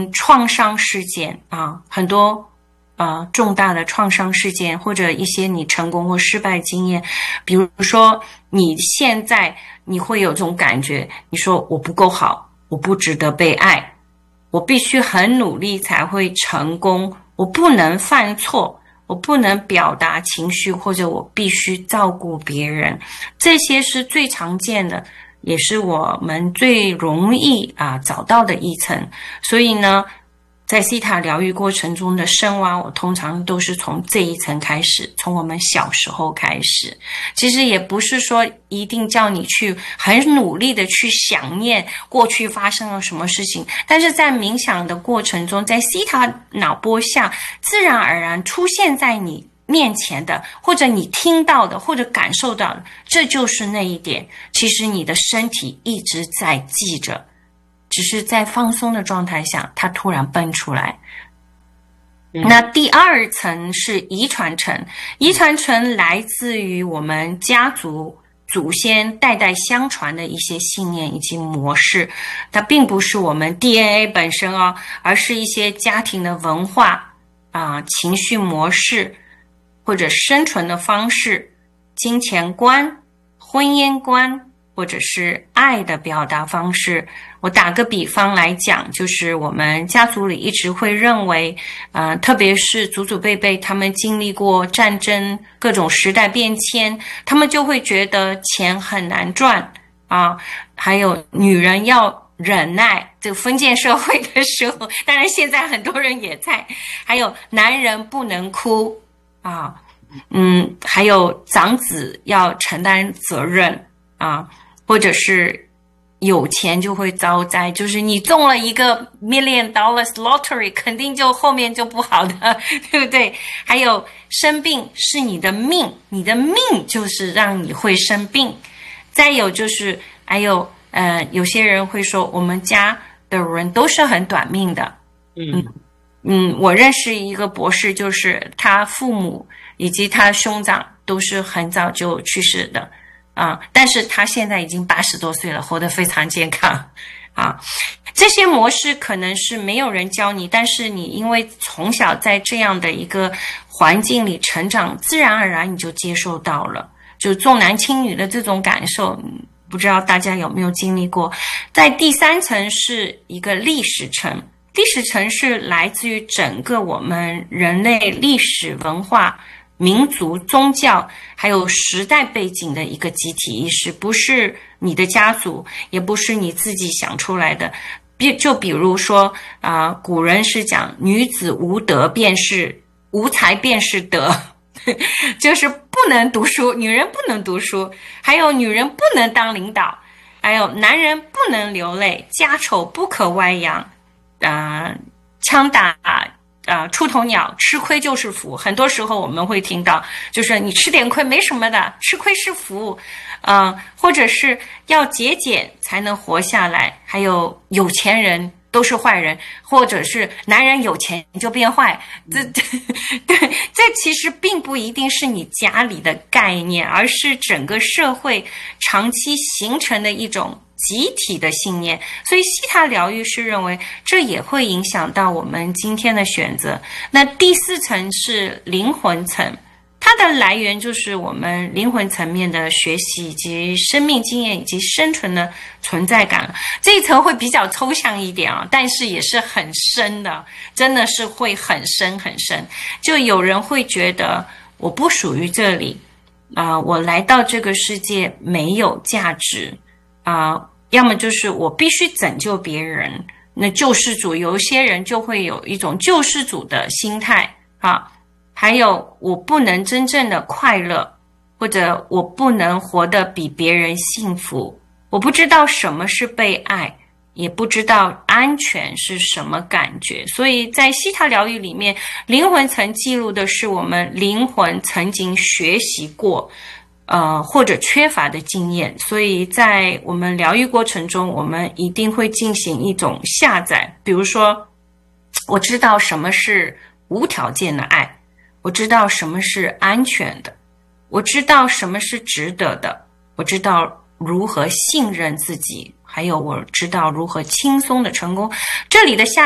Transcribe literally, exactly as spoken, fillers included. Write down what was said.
经创伤事件啊，很多呃重大的创伤事件，或者一些你成功或失败经验，比如说你现在你会有这种感觉，你说我不够好，我不值得被爱，我必须很努力才会成功，我不能犯错，我不能表达情绪，或者我必须照顾别人，这些是最常见的，也是我们最容易啊找到的一层。所以呢，在西塔疗愈过程中的深挖，我通常都是从这一层开始，从我们小时候开始。其实也不是说一定叫你去很努力的去想念过去发生了什么事情，但是在冥想的过程中，在西塔脑波下自然而然出现在你面前的，或者你听到的，或者感受到的，这就是那一点。其实你的身体一直在记着，只是在放松的状态下，它突然蹦出来。嗯、那第二层是遗传层，遗传层来自于我们家族祖先代代相传的一些信念以及模式，它并不是我们 D N A 本身哦，而是一些家庭的文化啊、呃、情绪模式，或者生存的方式、金钱观、婚姻观，或者是爱的表达方式。我打个比方来讲，就是我们家族里一直会认为，呃，特别是祖祖辈辈他们经历过战争、各种时代变迁，他们就会觉得钱很难赚啊，还有女人要忍耐，这个封建社会的时候，当然现在很多人也在，还有男人不能哭啊，嗯，还有长子要承担责任啊，或者是有钱就会遭灾，就是你中了一个 million dollars lottery， 肯定就后面就不好的，对不对？还有生病是你的命，你的命就是让你会生病。再有就是还有呃，有些人会说我们家的人都是很短命的。嗯嗯，我认识一个博士，就是他父母以及他兄长都是很早就去世的。啊！但是他现在已经八十多岁了，活得非常健康啊！这些模式可能是没有人教你，但是你因为从小在这样的一个环境里成长，自然而然你就接受到了，就重男轻女的这种感受，不知道大家有没有经历过？在第三层是一个历史层，历史层是来自于整个我们人类历史文化、民族、宗教还有时代背景的一个集体意识，不是你的家族，也不是你自己想出来的。就比如说啊、呃，古人是讲女子无德便是无才便是德，就是不能读书，女人不能读书，还有女人不能当领导，还有男人不能流泪，家丑不可外扬，啊、呃，枪打呃，出头鸟，吃亏就是福。很多时候我们会听到，就是你吃点亏没什么的，吃亏是福，呃，或者是要节俭才能活下来。还有有钱人都是坏人，或者是男人有钱就变坏。这对，这其实并不一定是你家里的概念，而是整个社会长期形成的一种集体的信念。所以西塔疗愈师认为这也会影响到我们今天的选择。那第四层是灵魂层，它的来源就是我们灵魂层面的学习以及生命经验以及生存的存在感。这一层会比较抽象一点啊，但是也是很深的，真的是会很深很深。就有人会觉得我不属于这里啊、呃，我来到这个世界没有价值啊、呃，要么就是我必须拯救别人，那救世主，有一些人就会有一种救世主的心态啊。还有我不能真正的快乐，或者我不能活得比别人幸福，我不知道什么是被爱，也不知道安全是什么感觉。所以在西塔疗愈里面，灵魂层记录的是我们灵魂曾经学习过呃，或者缺乏的经验。所以在我们疗愈过程中，我们一定会进行一种下载。比如说，我知道什么是无条件的爱，我知道什么是安全的，我知道什么是值得的，我知道如何信任自己，还有我知道如何轻松的成功。这里的下